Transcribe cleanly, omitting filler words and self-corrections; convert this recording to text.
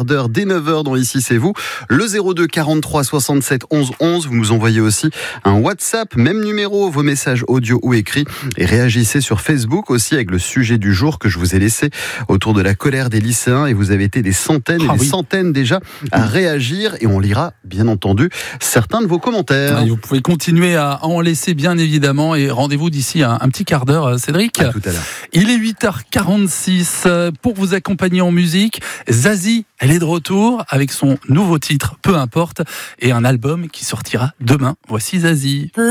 quart d'heure dès 9h dans Ici c'est vous. Le 02 43 67 11 11. Vous nous envoyez aussi un WhatsApp, même numéro, vos messages audio ou écrits. Et réagissez sur Facebook aussi avec le sujet du jour que je vous ai laissé autour de la colère des lycéens. Et vous avez été des centaines et des centaines déjà à réagir. Et on lira, bien entendu, certains de vos commentaires. Vous pouvez continuer à en laisser, bien évidemment. Et rendez-vous d'ici un petit quart d'heure, Cédric. À tout à l'heure. Il est 8h46. Pour vous accompagner en musique, Zazie, elle est de retour avec son nouveau titre, Peu importe, et un album qui sortira demain. Voici Zazie.